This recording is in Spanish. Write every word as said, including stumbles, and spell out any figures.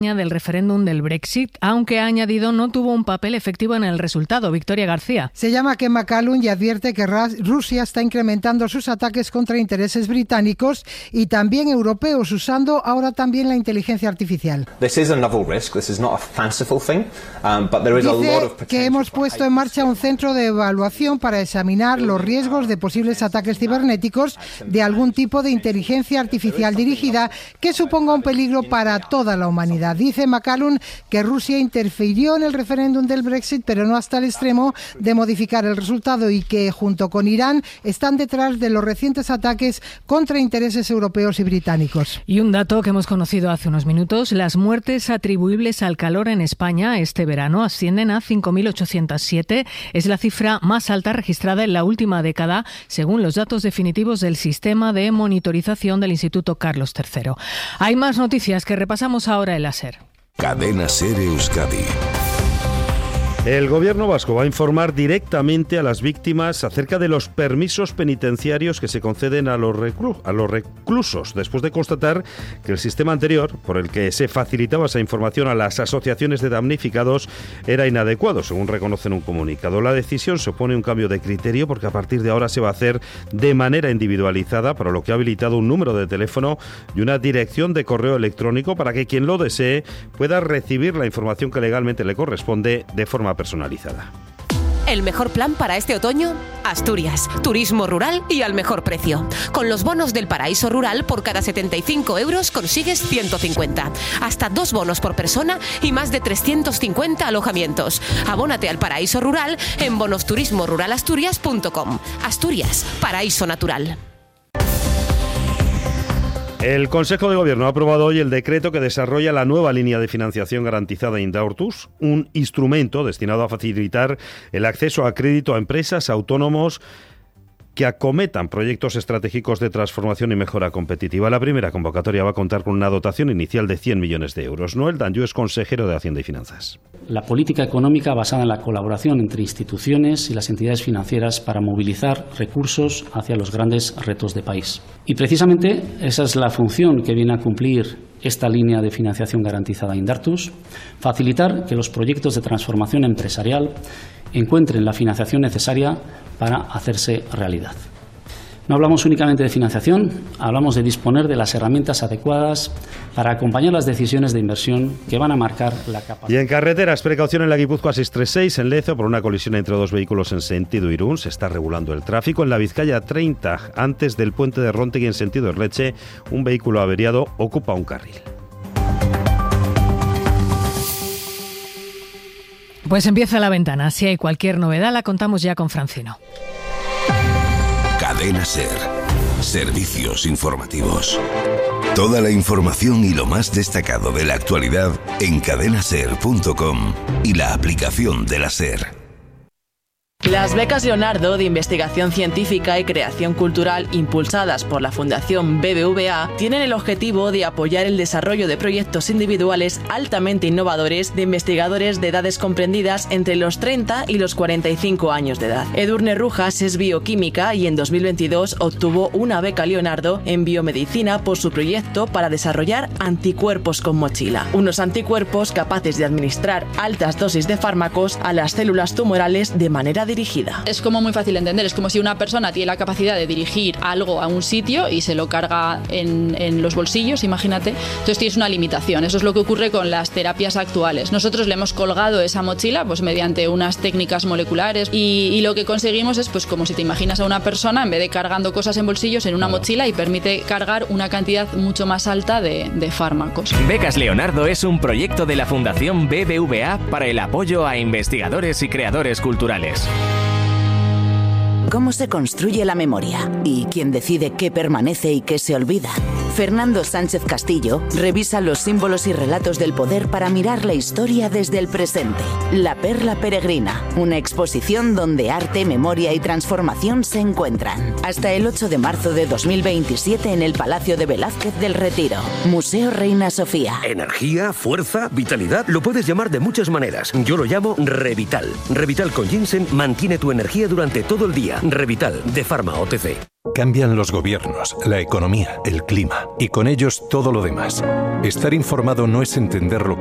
del referéndum del Brexit, aunque ha añadido no tuvo un papel efectivo en el resultado. Victoria García. Se llama Ken McCallum y advierte que Rusia está incrementando sus ataques contra intereses británicos y también europeos, usando ahora también la inteligencia artificial. Dice que hemos puesto en marcha un centro de evaluación para examinar los riesgos de posibles ataques cibernéticos de algún tipo de inteligencia artificial dirigida que suponga un peligro para toda la humanidad. Dice McCallum que Rusia interfirió en el referéndum del Brexit, pero no hasta el extremo de modificar el resultado, y que junto con Irán están detrás de los recientes ataques contra intereses europeos y británicos. Y un dato que hemos conocido hace unos minutos: las muertes atribuibles al calor en España este verano ascienden a cinco mil ochocientos siete. Es la cifra más alta registrada en la última década, según los datos definitivos del sistema de monitorización del Instituto Carlos tercero. Hay más noticias que repasamos ahora en la SER. Cadena SER Euskadi. El gobierno vasco va a informar directamente a las víctimas acerca de los permisos penitenciarios que se conceden a los, reclu- a los reclusos, después de constatar que el sistema anterior, por el que se facilitaba esa información a las asociaciones de damnificados, era inadecuado, según reconoce en un comunicado. La decisión supone un cambio de criterio porque a partir de ahora se va a hacer de manera individualizada, para lo que ha habilitado un número de teléfono y una dirección de correo electrónico para que quien lo desee pueda recibir la información que legalmente le corresponde de forma personalizada. El mejor plan para este otoño: Asturias, turismo rural y al mejor precio. Con los bonos del Paraíso Rural, por cada setenta y cinco euros consigues ciento cincuenta. Hasta dos bonos por persona y más de trescientos cincuenta alojamientos. Abónate al Paraíso Rural en bonos turismo rural asturias punto com. Asturias, paraíso natural. El Consejo de Gobierno ha aprobado hoy el decreto que desarrolla la nueva línea de financiación garantizada Indaurtus, un instrumento destinado a facilitar el acceso a crédito a empresas, autónomos que acometan proyectos estratégicos de transformación y mejora competitiva. La primera convocatoria va a contar con una dotación inicial de cien millones de euros. Noel Danjou es consejero de Hacienda y Finanzas. La política económica basada en la colaboración entre instituciones y las entidades financieras para movilizar recursos hacia los grandes retos de país. Y precisamente esa es la función que viene a cumplir esta línea de financiación garantizada Indartus: facilitar que los proyectos de transformación empresarial encuentren la financiación necesaria para hacerse realidad. No hablamos únicamente de financiación, hablamos de disponer de las herramientas adecuadas para acompañar las decisiones de inversión que van a marcar la capacidad. Y en carreteras, precaución en la Guipúzcoa seiscientos treinta y seis, en Lezo, por una colisión entre dos vehículos en sentido Irún. Se está regulando el tráfico. En la Vizcaya treinta, antes del puente de Rontegui en sentido Erleche, un vehículo averiado ocupa un carril. Pues empieza La Ventana. Si hay cualquier novedad, la contamos ya con Francino. Cadena SER. Servicios informativos. Toda la información y lo más destacado de la actualidad en cadena ser punto com y la aplicación de la SER. Las becas Leonardo de investigación científica y creación cultural, impulsadas por la Fundación B B V A, tienen el objetivo de apoyar el desarrollo de proyectos individuales altamente innovadores de investigadores de edades comprendidas entre los treinta y los cuarenta y cinco años de edad. Edurne Rujas es bioquímica y en dos mil veintidós obtuvo una beca Leonardo en biomedicina por su proyecto para desarrollar anticuerpos con mochila, unos anticuerpos capaces de administrar altas dosis de fármacos a las células tumorales de manera dirigida. Es como muy fácil de entender, es como si una persona tiene la capacidad de dirigir algo a un sitio y se lo carga en, en los bolsillos, imagínate. Entonces tienes una limitación. Eso es lo que ocurre con las terapias actuales. Nosotros le hemos colgado esa mochila pues mediante unas técnicas moleculares y, y lo que conseguimos es pues como si te imaginas a una persona, en vez de cargando cosas en bolsillos, en una mochila, y permite cargar una cantidad mucho más alta de, de fármacos. Becas Leonardo es un proyecto de la Fundación B B V A para el apoyo a investigadores y creadores culturales. ¿Cómo se construye la memoria? ¿Y quién decide qué permanece y qué se olvida? Fernando Sánchez Castillo revisa los símbolos y relatos del poder para mirar la historia desde el presente. La Perla Peregrina, una exposición donde arte, memoria y transformación se encuentran. Hasta el ocho de marzo de dos mil veintisiete en el Palacio de Velázquez del Retiro. Museo Reina Sofía. Energía, fuerza, vitalidad, lo puedes llamar de muchas maneras. Yo lo llamo Revital. Revital con ginseng mantiene tu energía durante todo el día. Revital, de Pharma O T C. Cambian los gobiernos, la economía, el clima y con ellos todo lo demás. Estar informado no es entender lo